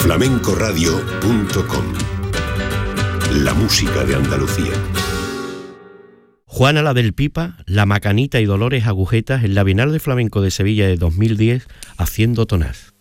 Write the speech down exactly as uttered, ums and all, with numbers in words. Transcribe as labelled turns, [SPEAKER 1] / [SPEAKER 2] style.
[SPEAKER 1] flamenco radio punto com. La música de Andalucía.
[SPEAKER 2] Juana la del Pipa, La Macanita y Dolores Agujetas en la Bienal de Flamenco de Sevilla de dos mil diez, haciendo tonás.